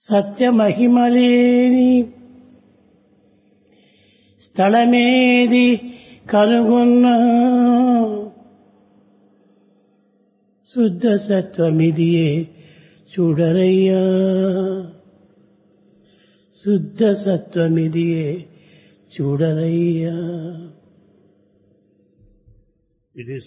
సత్యమహిమలేని స్థలమేది కనుగొన్నా శుద్ధ సత్వమిదియే చూడరయ్యా శుద్ధ సత్వమిదియే చూడరయ్యా. It is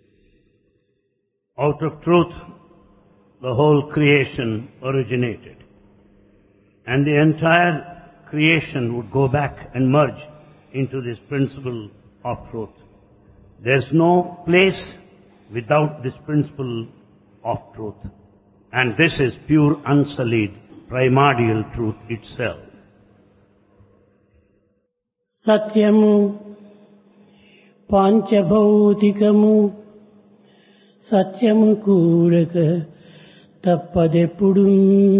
out of truth the whole creation originated, and the entire creation would go back and merge into this principle of truth. There's no place without this principle of truth, and this is pure unsullied primordial truth itself. సత్యము పాంచభౌతికము సత్యము కూడక తప్పదెప్పుడు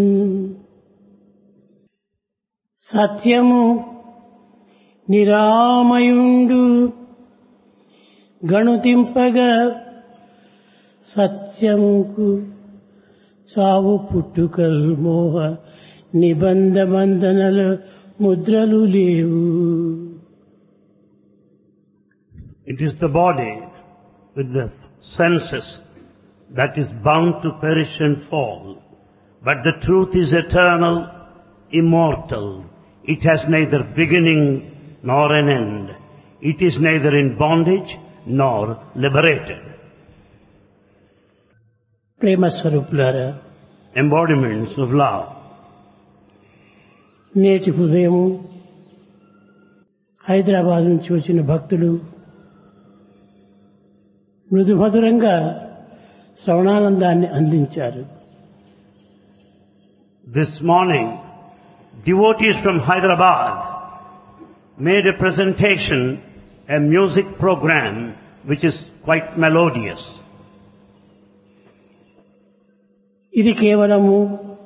సత్యము నిరామయుండు గణుతింపగా సత్యముకు చావు పుట్టుకల్ మోహ నిబంధ బంధనల ముద్రలు లేవు. It is the body with the senses that is bound to perish and fall, but the truth is eternal, immortal. It has neither beginning nor an end. It is neither in bondage nor liberated. ప్రేమ స్వరూపులారా, Embodiments of love. నేటి ఉదయము హైదరాబాద్ నుంచి వచ్చిన భక్తులు మృదుమధురంగా శ్రవణానందాన్ని అందించారు. This morning, devotees from Hyderabad made a presentation, a music program which is quite melodious. ఇది కేవలము